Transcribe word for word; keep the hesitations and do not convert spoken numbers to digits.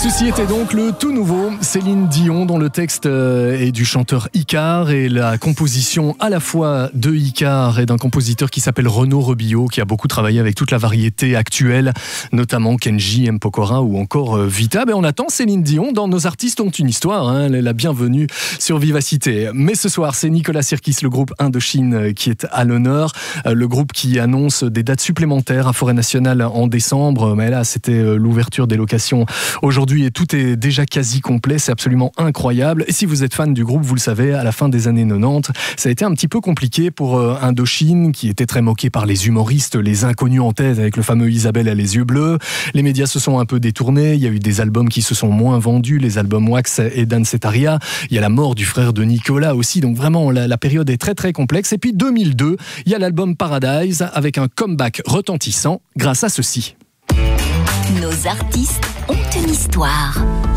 Ceci était donc le tout nouveau Céline Dion, dont le texte est du chanteur Icare et la composition à la fois de Icare et d'un compositeur qui s'appelle Renaud Rebillot, qui a beaucoup travaillé avec toute la variété actuelle, notamment Kenji M. Pokora ou encore Vita. Ben on attend Céline Dion dans Nos artistes ont une histoire, hein, elle est la bienvenue sur Vivacité. Mais ce soir, c'est Nicolas Sirkis, le groupe Indochine, qui est à l'honneur. Le groupe qui annonce des dates supplémentaires à Forêt Nationale en décembre. Mais là, c'était l'ouverture des locations aujourd'hui et tout est déjà quasi complet. C'est absolument incroyable. Et si vous êtes fan du groupe, vous le savez, à la fin des années quatre-vingt-dix, ça a été un petit peu compliqué pour Indochine, qui était très moqué par les humoristes, les inconnus en tête avec le fameux Isabelle a les yeux bleus. Les médias se sont un peu détournés. Il y a eu des albums qui se sont moins vendus, les albums Wax et Dancetaria. Il y a la mort du frère de Nicolas aussi. Donc vraiment, la, la période est très très complexe. Et puis deux mille deux, il y a l'album Paradise avec un comeback retentissant grâce à ceci. Nos artistes ont une histoire.